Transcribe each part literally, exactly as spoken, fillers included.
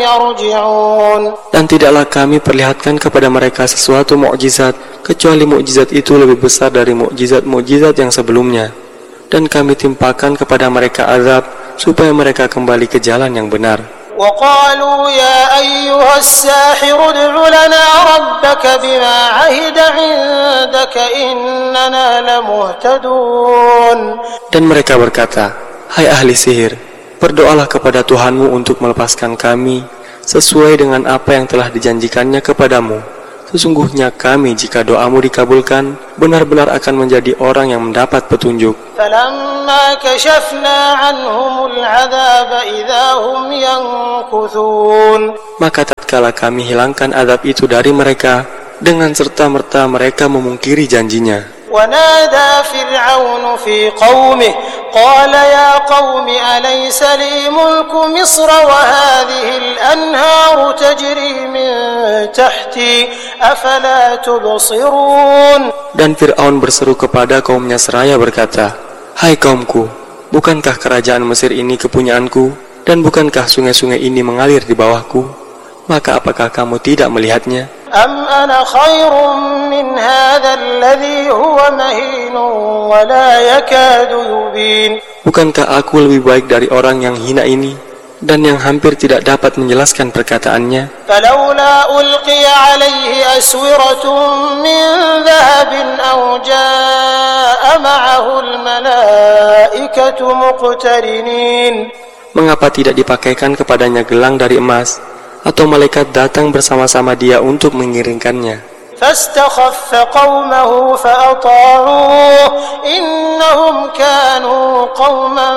يرجعون. Dan tidaklah kami perlihatkan kepada mereka sesuatu mukjizat kecuali mukjizat itu lebih besar dari mukjizat-mukjizat yang sebelumnya. Dan kami timpakan kepada mereka azab supaya mereka kembali ke jalan yang benar. وقالوا يا أيها الساحر ادع لنا ربك بما عهد عندك إننا لمهتدون. Dan mereka berkata, hai ahli sihir, berdoalah kepada Tuhanmu untuk melepaskan kami sesuai dengan apa yang telah dijanjikannya kepadamu. Sesungguhnya kami, jika doamu dikabulkan, benar-benar akan menjadi orang yang mendapat petunjuk. فَلَمَّا كَشَفْنَا عَنْهُمُ الْعَذَابَ إِذَا هُمْ يَنكُثُونَ. Maka tatkala kami hilangkan azab itu dari mereka, dengan serta-merta mereka memungkiri janjinya. وَنَادَى فِرْعَوْنُ فِي قَوْمِهِ قَالَ يَا قَوْمِ أَلَيْسَ لِي مُلْكُ مِصْرَ وَهَذِهِ الْأَنْهَارُ تَجْرِي مِنْ تَحْتِي أَفَلَا تُبْصِرُونَ. Dan Fir'aun berseru kepada kaumnya seraya berkata, hai kaumku, bukankah kerajaan Mesir ini kepunyaanku, dan bukankah sungai-sungai ini mengalir di bawahku? Maka apakah kamu tidak melihatnya? أَمْ أَنَا خَيْرٌ مِّنْ هَذَا الَّذِي هُوَ مَهِينٌ وَلَا يَكَادُ يُبِينُ. Bukankah aku lebih baik dari orang yang hina ini, dan yang hampir tidak dapat menjelaskan perkataannya? فَلَوْلَا أُلْقِيَ عَلَيْهِ أَسْوِرَةٌ مِّن ذَهَبٍ أَوْ جَاءَ مَعَهُ الْمَلَائِكَةُ مُقْتَرِنِينَ. Mengapa tidak dipakaikan kepadanya gelang dari emas, atau malaikat datang bersama-sama dia untuk mengiringkannya? فَاسْتَخَفَّ قَوْمَهُ فَأَطَاعُوهُ إِنَّهُمْ كَانُوا قَوْمًا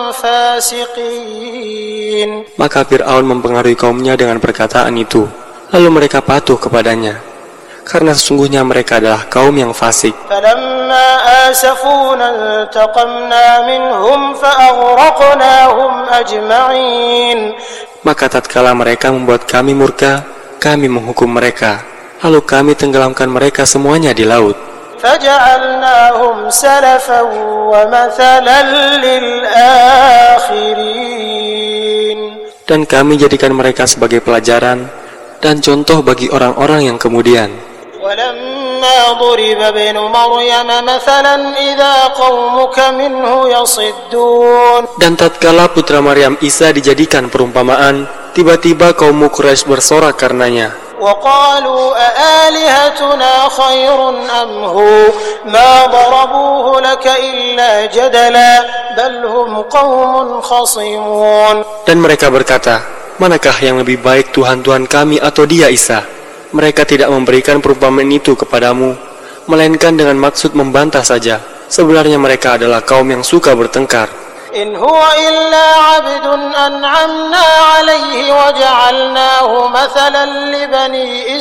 فَاسِقِينَ. Maka Fir'aun mempengaruhi kaumnya dengan perkataan itu, lalu mereka patuh kepadanya, karena sesungguhnya mereka adalah kaum yang fasik. فَلَمَّا آسَفُونَا انْتَقَمْنَا مِنْهُمْ فَأَغْرَقْنَاهُمْ أَجْمَعِينَ. Maka tatkala mereka membuat kami murka, kami menghukum mereka, lalu kami tenggelamkan mereka semuanya di laut. فَجَعَلْنَاهُمْ سَلَفًا وَمَثَلًا لِلْآخِرِينَ. Dan kami jadikan mereka sebagai pelajaran dan contoh bagi orang-orang yang kemudian. وَلَمَّا ضُرِبَ ابْنُ مَرْيَمَ مَثَلًا إِذَا قَوْمُكَ مِنْهُ يَصِدُّونَ. Dan tatkala putra Maryam Isa dijadikan perumpamaan, tiba-tiba kaum Quraisy bersorak karenanya. وَقَالُوا أَآلِهَتُنَا خَيْرٌ أَمْ هُوَ مَا ضَرَبُوهُ لَكَ إِلَّا جَدَلًا بَلْ هُمْ قَوْمٌ خَصِمُونَ. Dan mereka berkata, manakah yang lebih baik Tuhan-Tuhan kami atau dia Isa? Mereka tidak memberikan perumpamaan itu kepadamu, melainkan dengan maksud membantah saja. Sebenarnya mereka adalah kaum yang suka bertengkar. إِنْ هُوَ إِلَّا عَبْدٌ أَنْعَمْنَا عَلَيْهِ وَجَعَلْنَاهُ مَثَلًا لِبَنِي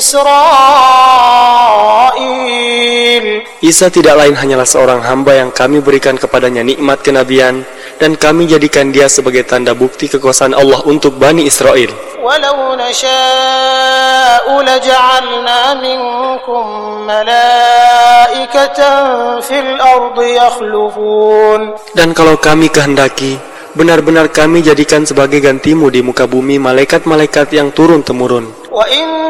إِسْرَائِيلَ. Isa tidak lain hanyalah seorang hamba yang kami berikan kepadanya nikmat kenabian, dan kami jadikan dia sebagai tanda bukti kekuasaan Allah untuk Bani Israel. وَلَوْ نَشَاءُ لَجَعَلْنَا مِنْكُمْ مَلَائِكَةً فِي الْأَرْضِ يَخْلُفُونَ. Dan kalau kami kehendaki, benar-benar kami jadikan sebagai gantimu di muka bumi malaikat-malaikat yang turun-temurun.